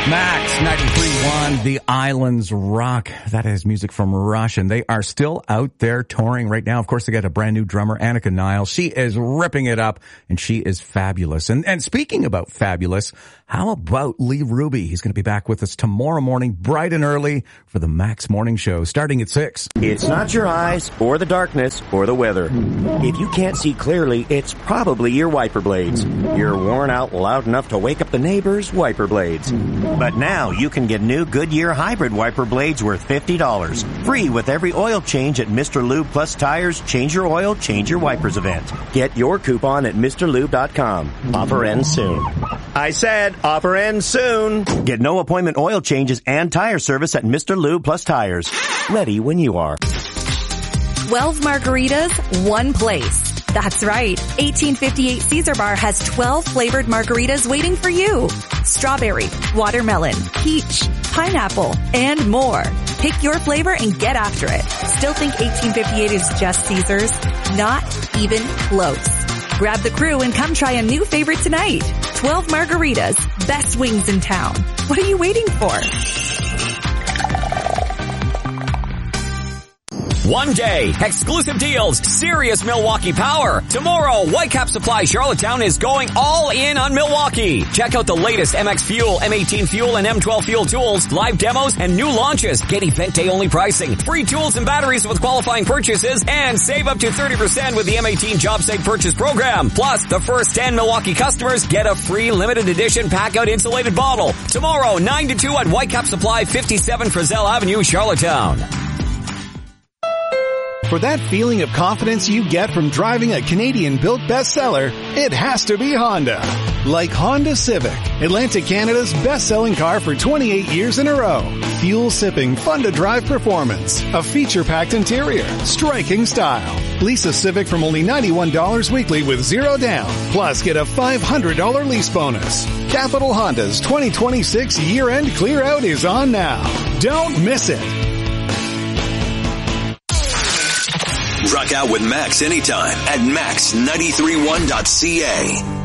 Max 93.1, The Islands Rock. That is music from Rush, and they are still out there touring right now. Of course, they got a brand new drummer, Annika Niles. She is ripping it up, and she is fabulous. And speaking about fabulous, how about Lee Ruby? He's going to be back with us tomorrow morning, bright and early, for the Max Morning Show, starting at 6. It's not your eyes, or the darkness, or the weather. If you can't see clearly, it's probably your wiper blades. You're worn out loud enough to wake up the neighbors' wiper blades. But now you can get new Goodyear hybrid wiper blades worth $50. Free with every oil change at Mr. Lube Plus Tires Change Your Oil, Change Your Wipers event. Get your coupon at MrLube.com. Offer ends soon. I said offer ends soon. Get no appointment oil changes and tire service at Mr. Lube Plus Tires. Ready when you are. 12 margaritas, one place. That's right. 1858 Caesar Bar has 12 flavored margaritas waiting for you. Strawberry, watermelon, peach, pineapple, and more. Pick your flavor and get after it. Still think 1858 is just Caesar's? Not even close. Grab the crew and come try a new favorite tonight. 12 margaritas, best wings in town. What are you waiting for? One day, exclusive deals, serious Milwaukee power. Tomorrow, Whitecap Supply Charlottetown is going all in on Milwaukee. Check out the latest MX Fuel, M18 Fuel, and M12 Fuel tools, live demos, and new launches. Get event day only pricing, free tools and batteries with qualifying purchases, and save up to 30% with the M18 Job Site Purchase Program. Plus, the first 10 Milwaukee customers get a free limited edition pack-out insulated bottle. Tomorrow, 9 to 2 at Whitecap Supply, 57 Frizzell Avenue, Charlottetown. For that feeling of confidence you get from driving a Canadian-built bestseller, it has to be Honda. Like Honda Civic, Atlantic Canada's best-selling car for 28 years in a row. Fuel-sipping, fun-to-drive performance, a feature-packed interior, striking style. Lease a Civic from only $91 weekly with zero down. Plus, get a $500 lease bonus. Capital Honda's 2026 year-end clear-out is on now. Don't miss it. Rock out with Max anytime at max931.ca.